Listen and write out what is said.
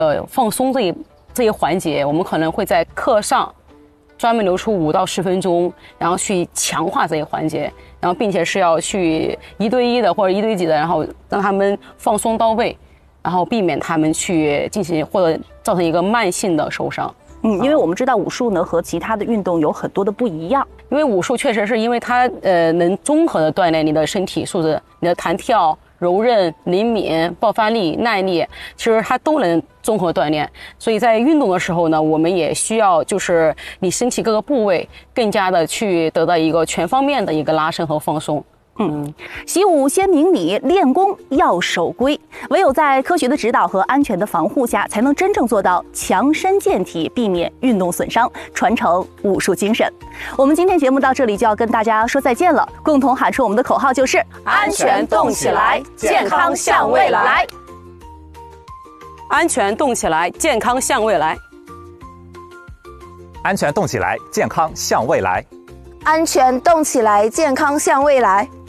放松这一环节，我们可能会在课上专门留出5到10分钟，然后去强化这一环节，然后并且是要去1对1的或者1对几的，然后让他们放松到位，然后避免他们去进行或者造成一个慢性的受伤。 因为我们知道武术呢和其他的运动有很多的不一样， 因为武术确实是因为它能综合的锻炼你的身体素质，你的弹跳、柔韧、灵敏、爆发力、耐力，其实它都能综合锻炼。所以在运动的时候呢，我们也需要就是你身体各个部位更加的去得到一个全方面的一个拉伸和放松。 习武先明理，练功要守规。唯有在科学的指导和安全的防护下，才能真正做到强身健体，避免运动损伤，传承武术精神。我们今天节目到这里就要跟大家说再见了，共同喊出我们的口号就是： 安全动起来，健康向未来。安全动起来，健康向未来。 安全动起来，健康向未来。 安全动起来，健康向未来。